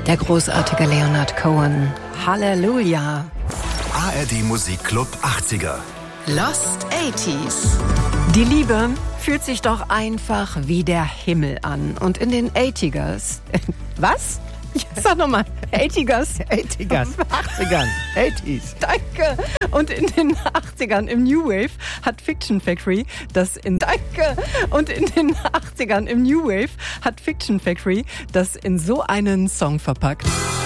Der großartige Leonard Cohen. Halleluja. ARD Musikclub 80er. Lost 80s. Die Liebe fühlt sich doch einfach wie der Himmel an. Und in den 80ers... Was? Sag nochmal. 80ers. 80ern. 80s. Danke. Und in den 80ern im New Wave hat Fiction Factory das in... Danke. Und in den 80ern im New Wave hat Fiction Factory das in so einen Song verpackt.